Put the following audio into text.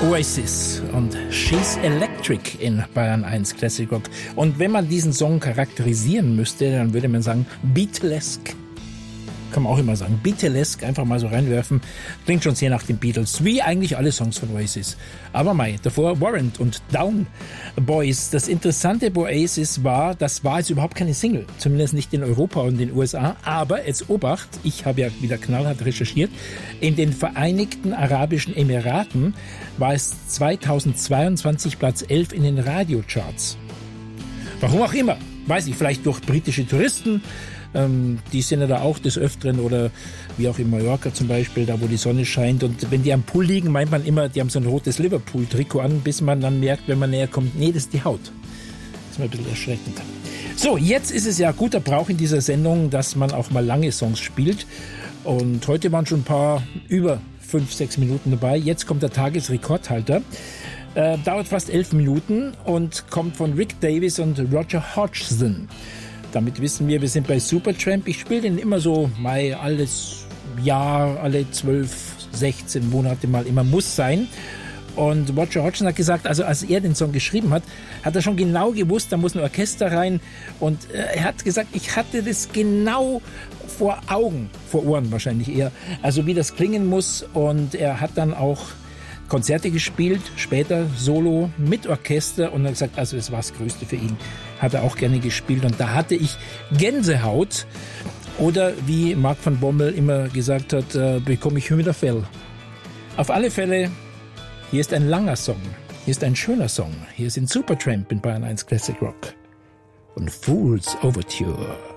Oasis und She's Electric in Bayern 1 Classic Rock. Und wenn man diesen Song charakterisieren müsste, dann würde man sagen Beatlesque. Kann man auch immer sagen. Beatlesque, einfach mal so reinwerfen. Klingt schon sehr nach den Beatles, wie eigentlich alle Songs von Oasis. Aber davor Warrant und Down Boys. Das Interessante bei Oasis war, das war jetzt überhaupt keine Single. Zumindest nicht in Europa und in den USA. Aber jetzt Obacht, ich habe ja wieder knallhart recherchiert, in den Vereinigten Arabischen Emiraten war es 2022 Platz 11 in den Radiocharts. Warum auch immer. Weiß ich, vielleicht durch britische Touristen. Die sind ja da auch des Öfteren oder wie auch in Mallorca zum Beispiel, da wo die Sonne scheint. Und wenn die am Pool liegen, meint man immer, die haben so ein rotes Liverpool-Trikot an, bis man dann merkt, wenn man näher kommt, nee, das ist die Haut. Das ist mal ein bisschen erschreckend. So, jetzt ist es ja guter Brauch in dieser Sendung, dass man auch mal lange Songs spielt. Und heute waren schon ein paar über 5-6 Minuten dabei. Jetzt kommt der Tagesrekordhalter. Dauert fast 11 Minuten und kommt von Rick Davies und Roger Hodgson. Damit wissen wir sind bei Supertramp. Ich spiele den immer so alles Jahr, alle 12, 16 Monate mal immer, muss sein. Und Roger Hodgson hat gesagt, also als er den Song geschrieben hat, hat er schon genau gewusst, da muss ein Orchester rein. Und er hat gesagt, ich hatte das genau vor Augen, vor Ohren wahrscheinlich eher, also wie das klingen muss. Und er hat dann auch Konzerte gespielt, später Solo mit Orchester und hat gesagt, also das war das Größte für ihn. Hat er auch gerne gespielt und da hatte ich Gänsehaut oder wie Mark van Bommel immer gesagt hat, bekomme ich Hühnerfell. Auf alle Fälle, hier ist ein langer Song, hier ist ein schöner Song, hier sind Supertramp in Bayern 1 Classic Rock und Fool's Overture.